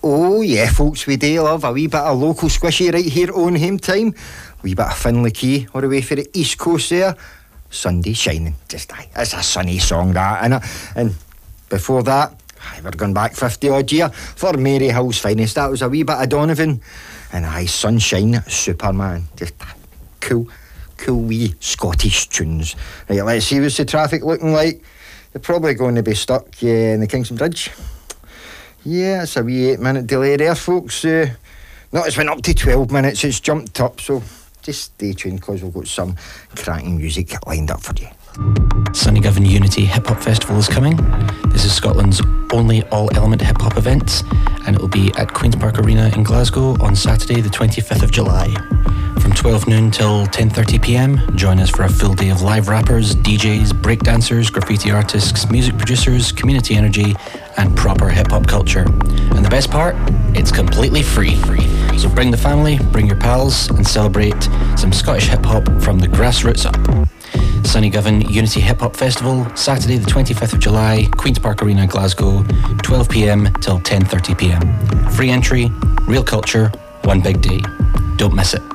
Oh yeah, folks, we do love a wee bit of local squishy right here on Home Time. Wee bit of Finlay Quay, all the way for the east coast there. Sunday Shining, just aye, it's a sunny song that, innit? And before that, we're going back 50 odd year for Mary Hill's finest. That was a wee bit of Donovan, and aye, Sunshine Superman, just cool wee Scottish tunes. Right, let's see what's the traffic looking like. You're probably going to be stuck in the Kingston Bridge. Yeah, it's a wee 8-minute delay there, folks. No, it's went up to 12 minutes. It's jumped up, so just stay tuned because we've got some cracking music lined up for you. Sunnygovan Unity Hip Hop Festival is coming. This is Scotland's only all-element hip hop event, and it will be at Queen's Park Arena in Glasgow on Saturday the 25th of July. From 12 noon till 10:30pm, join us for a full day of live rappers, DJs, breakdancers, graffiti artists, music producers, community energy, and proper hip-hop culture. And the best part? It's completely free. So bring the family, bring your pals, and celebrate some Scottish hip-hop from the grassroots up. Sunnygovan Unity Hip Hop Festival, Saturday the 25th of July, Queen's Park Arena, Glasgow, 12pm till 10:30pm. Free entry, real culture, one big day. Don't miss it.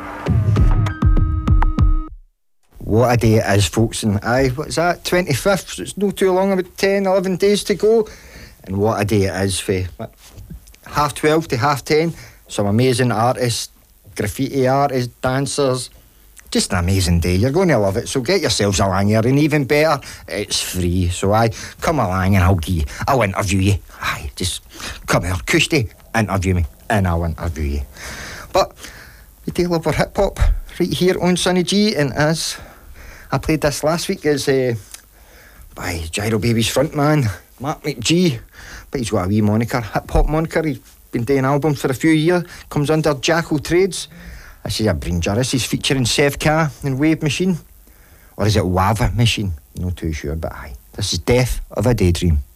What a day it is, folks, and what's that, 25th, so it's not too long, about 10, 11 days to go, and what a day it is for 12:30 to 10:30, some amazing artists, graffiti artists, dancers, just an amazing day. You're going to love it, so get yourselves along here, and even better, it's free, so come along and I'll interview you. Just come here, Cushy, interview me, and I'll interview you. But we do love our hip hop right here on Sunny G, and as I played this last week is by Gyro Baby's frontman, Mark McGee, but he's got a wee moniker, hip hop moniker. He's been doing albums for a few years, comes under Jackal Trades. This is a Bringer. This is featuring Sevka and Wave Machine, or is it Wava Machine? Not too sure, but aye. This is Death of a Daydream.